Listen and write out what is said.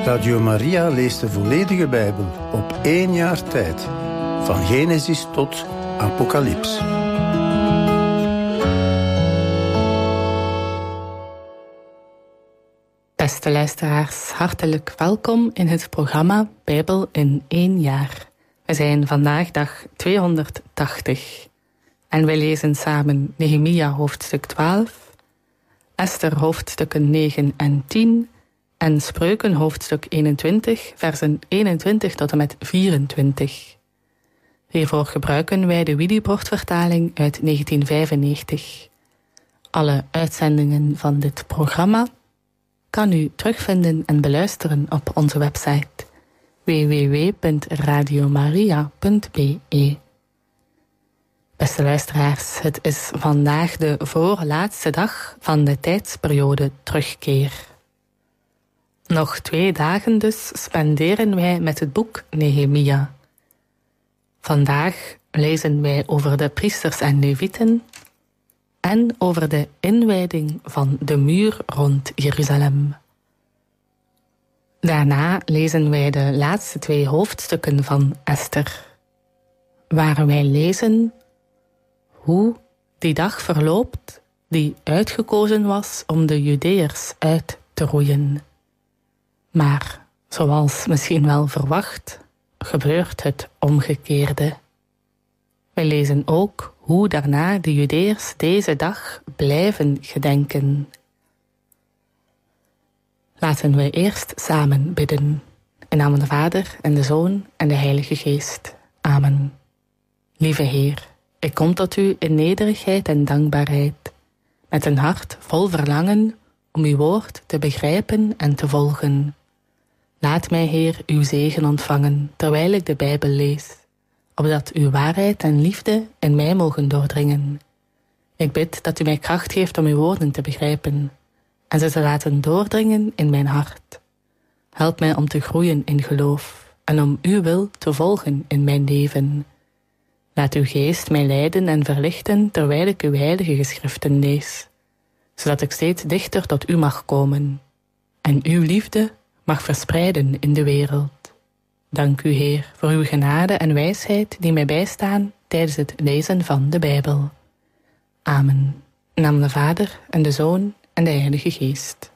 Radio Maria leest de volledige Bijbel op 1 jaar tijd. Van Genesis tot Apocalyps. Beste luisteraars, hartelijk welkom in het programma Bijbel in 1 jaar. We zijn vandaag dag 280. En wij lezen samen Nehemia hoofdstuk 12, Esther hoofdstukken 9 en 10... en Spreuken hoofdstuk 21, versen 21 tot en met 24. Hiervoor gebruiken wij de Willibrord-vertaling uit 1995. Alle uitzendingen van dit programma kan u terugvinden en beluisteren op onze website www.radiomaria.be. Beste luisteraars, het is vandaag de voorlaatste dag van de tijdsperiode terugkeer. Nog 2 dagen dus spenderen wij met het boek Nehemia. Vandaag lezen wij over de priesters en levieten en over de inwijding van de muur rond Jeruzalem. Daarna lezen wij de laatste 2 hoofdstukken van Esther, waar wij lezen hoe die dag verloopt die uitgekozen was om de Judeërs uit te roeien. Maar, zoals misschien wel verwacht, gebeurt het omgekeerde. Wij lezen ook hoe daarna de Judeërs deze dag blijven gedenken. Laten we eerst samen bidden. In naam van de Vader en de Zoon en de Heilige Geest. Amen. Lieve Heer, ik kom tot u in nederigheid en dankbaarheid, met een hart vol verlangen om uw woord te begrijpen en te volgen. Laat mij, Heer, uw zegen ontvangen, terwijl ik de Bijbel lees, opdat uw waarheid en liefde in mij mogen doordringen. Ik bid dat u mij kracht geeft om uw woorden te begrijpen en ze te laten doordringen in mijn hart. Help mij om te groeien in geloof en om uw wil te volgen in mijn leven. Laat uw geest mij leiden en verlichten terwijl ik uw heilige geschriften lees, zodat ik steeds dichter tot u mag komen en uw liefde mag verspreiden in de wereld. Dank u, Heer, voor uw genade en wijsheid die mij bijstaan tijdens het lezen van de Bijbel. Amen. In naam van de Vader en de Zoon en de Heilige Geest.